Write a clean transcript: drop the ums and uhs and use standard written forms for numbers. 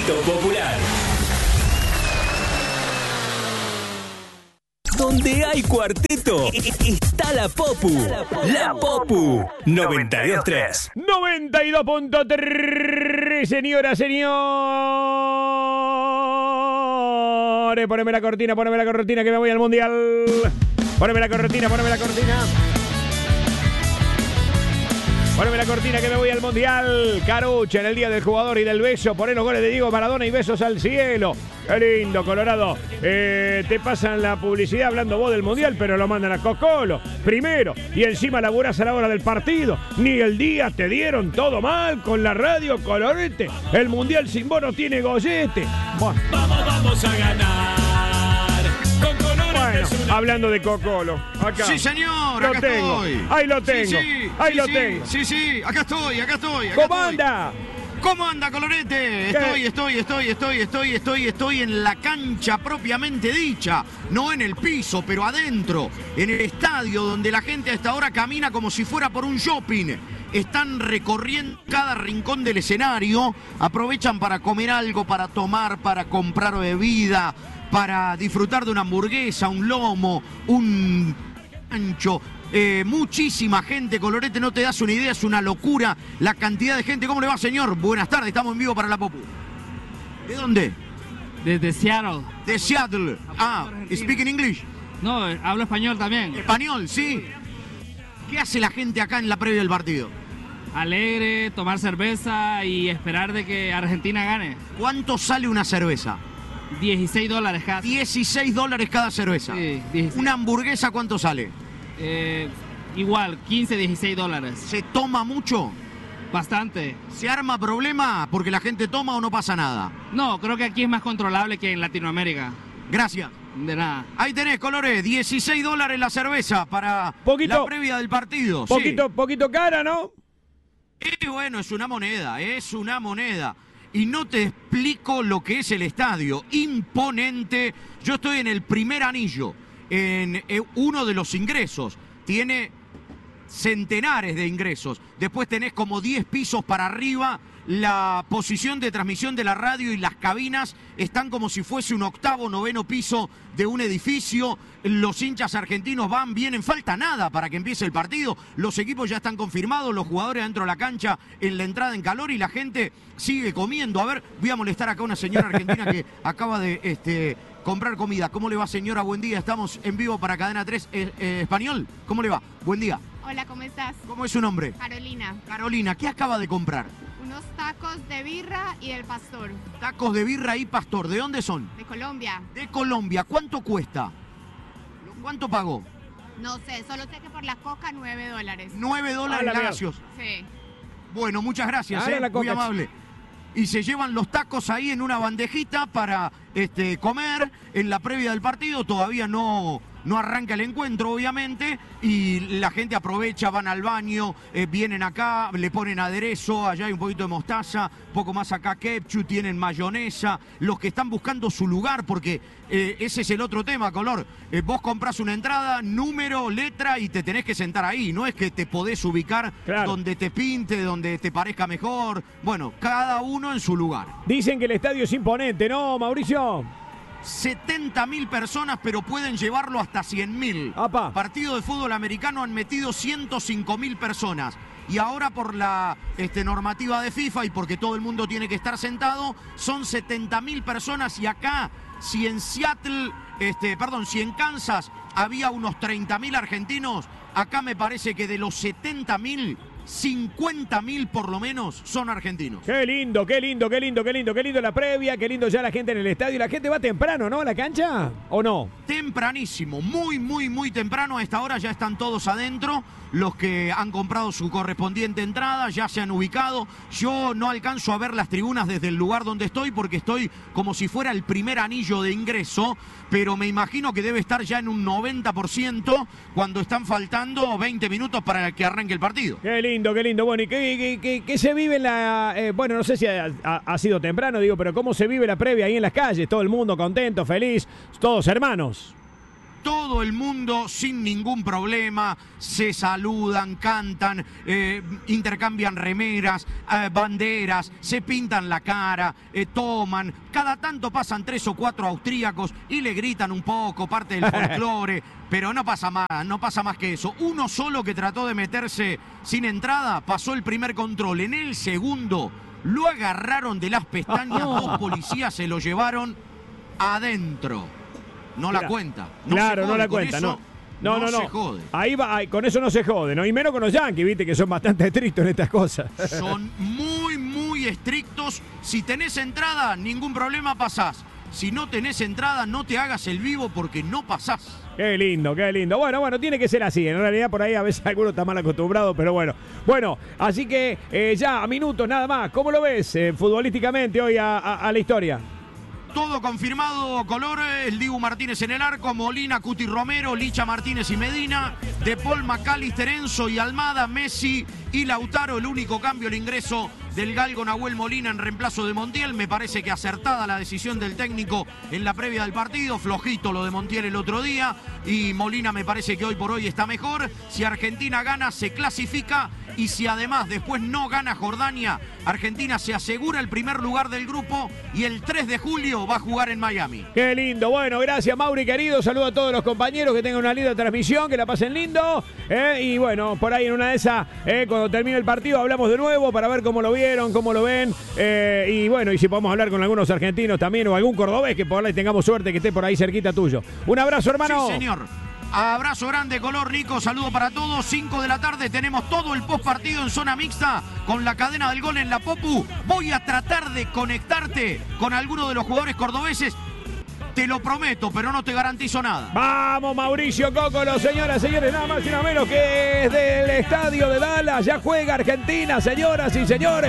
Cuarteto Popular. Donde hay cuarteto, está la Popu. La Popu 92.3. 92.3, señoras, señores. Poneme la cortina que me voy al Mundial. Poneme la cortina. Poneme la cortina que me voy al Mundial. Carucha en el día del jugador y del beso. Poné los goles de Diego Maradona y besos al cielo. Qué lindo, Colorado. Te pasan la publicidad hablando vos del Mundial, pero lo mandan a Cocolo primero. Y encima laburás a la hora del partido. Ni el día te dieron todo mal con la radio, Colorete. El Mundial sin vos no tiene gollete. Bueno. Vamos a ganar. Con Colorete. Bueno, hablando de Cocolo. Acá. Sí, señor, Lo acá tengo. estoy. Ahí lo tengo. Ahí lo tengo. Sí, acá estoy. ¿Cómo anda? ¿Cómo anda, Colorete? Estoy en la cancha propiamente dicha, no en el piso, pero adentro, en el estadio donde la gente a esta hora camina como si fuera por un shopping. Están recorriendo cada rincón del escenario, aprovechan para comer algo, para tomar, para comprar bebida, para disfrutar de una hamburguesa, un lomo, un ancho. Muchísima gente, Colorete, no te das una idea, es una locura la cantidad de gente. ¿Cómo le va, señor? Buenas tardes, estamos en vivo para la Popu. ¿De dónde? Desde Seattle. De Seattle. Speaking English. No, hablo español también. Español, sí. ¿Qué hace la gente acá en la previa del partido? Alegre, tomar cerveza y esperar de que Argentina gane. ¿Cuánto sale una cerveza? $16 cada. $16 cada cerveza. Sí, 16. ¿Una hamburguesa cuánto sale? Igual, $15-16. ¿Se toma mucho? Bastante. ¿Se arma problema porque la gente toma o no pasa nada? No, creo que aquí es más controlable que en Latinoamérica. Gracias. De nada. Ahí tenés, Colores, $16 la cerveza para la previa del partido. Poquito cara, ¿no? Y bueno, es una moneda. Y no te explico lo que es el estadio. Imponente. Yo estoy en el primer anillo, en uno de los ingresos. Tiene centenares de ingresos. Después tenés como 10 pisos para arriba. La posición de transmisión de la radio y las cabinas están como si fuese un octavo, noveno piso de un edificio. Los hinchas argentinos van, vienen, falta nada para que empiece el partido. Los equipos ya están confirmados, los jugadores dentro de la cancha en la entrada en calor y la gente sigue comiendo. A ver, voy a molestar acá a una señora argentina que acaba de comprar comida. ¿Cómo le va, señora? Buen día, estamos en vivo para Cadena 3 Español. ¿Cómo le va? Buen día. Hola, ¿cómo estás? ¿Cómo es su nombre? Carolina. Carolina, ¿qué acaba de comprar? Unos tacos de birra y del pastor. Tacos de birra y pastor. ¿De dónde son? De Colombia. De Colombia. ¿Cuánto cuesta? ¿Cuánto pagó? No sé, solo sé que por la coca $9. $9 la gaseosa. Sí. Bueno, muchas gracias, la muy amable. Y se llevan los tacos ahí en una bandejita para comer en la previa del partido. Todavía no arranca el encuentro, obviamente, y la gente aprovecha, van al baño, vienen acá, le ponen aderezo, allá hay un poquito de mostaza, poco más acá ketchup, tienen mayonesa, los que están buscando su lugar, porque ese es el otro tema, Color. Vos comprás una entrada, número, letra y te tenés que sentar ahí, no es que te podés ubicar donde te pinte, donde te parezca mejor. Bueno, cada uno en su lugar. Dicen que el estadio es imponente, ¿no, Mauricio? 70.000 personas, pero pueden llevarlo hasta 100.000. Partido de fútbol americano han metido 105.000 personas. Y ahora por la normativa de FIFA y porque todo el mundo tiene que estar sentado, son 70.000 personas. Y acá, si en Seattle, si en Kansas había unos 30.000 argentinos, acá me parece que de los 70.000, 50.000 por lo menos son argentinos. Qué lindo la previa, qué lindo ya la gente en el estadio. La gente va temprano, ¿no? A la cancha, ¿o no? Tempranísimo, muy temprano. A esta hora ya están todos adentro. Los que han comprado su correspondiente entrada ya se han ubicado. Yo no alcanzo a ver las tribunas desde el lugar donde estoy porque estoy como si fuera el primer anillo de ingreso, pero me imagino que debe estar ya en un 90% cuando están faltando 20 minutos para que arranque el partido. Qué lindo. Bueno, ¿y qué se vive en la... bueno, no sé si ha sido temprano, digo, pero ¿cómo se vive la previa ahí en las calles? Todo el mundo contento, feliz, todos hermanos. todo el mundo sin ningún problema, se saludan, cantan, intercambian remeras, banderas, se pintan la cara, toman, cada tanto pasan 3 o 4 austríacos y le gritan un poco, parte del folclore, pero no pasa más que eso. Uno solo que trató de meterse sin entrada, pasó el primer control, en el segundo lo agarraron de las pestañas, 2 policías se lo llevaron adentro. No la cuenta. Claro, no la cuenta, no. No se jode. Ahí va, con eso no se jode, ¿no? Y menos con los yanquis, viste, que son bastante estrictos en estas cosas. Son muy, muy estrictos. Si tenés entrada, ningún problema, pasás. Si no tenés entrada, no te hagas el vivo porque no pasás. Qué lindo, qué lindo. Bueno, tiene que ser así. En realidad, por ahí a veces alguno está mal acostumbrado, pero bueno. Bueno, así que ya a minutos nada más. ¿Cómo lo ves futbolísticamente hoy a la historia? Todo confirmado, Color, el Dibu Martínez en el arco, Molina, Cuti Romero, Licha Martínez y Medina, De Paul, McAllister, Enzo y Almada, Messi y Lautaro. El único cambio, el ingreso del galgo Nahuel Molina en reemplazo de Montiel. Me parece que acertada la decisión del técnico en la previa del partido. Flojito lo de Montiel el otro día y Molina me parece que hoy por hoy está mejor. Si Argentina gana, se clasifica, y si además después no gana Jordania, Argentina se asegura el primer lugar del grupo y el 3 de julio va a jugar en Miami. Qué lindo. Bueno, gracias, Mauri, querido. Saludo a todos los compañeros, que tengan una linda transmisión, que la pasen lindo. Y bueno, por ahí en una de esas, cuando termine el partido, hablamos de nuevo para ver cómo lo vieron, cómo lo ven. Y bueno, y si podemos hablar con algunos argentinos también o algún cordobés que por ahí tengamos suerte que esté por ahí cerquita tuyo. Un abrazo, hermano. Sí, señor. Abrazo grande, Color, Nico, saludo para todos. 5 de la tarde tenemos todo el post partido en zona mixta con la cadena del gol en la Popu. Voy a tratar de conectarte con alguno de los jugadores cordobeses. Te lo prometo, pero no te garantizo nada. Vamos, Mauricio Cocolo, señoras, señores, nada más y nada menos que desde el estadio de Dallas. Ya juega Argentina, señoras y señores.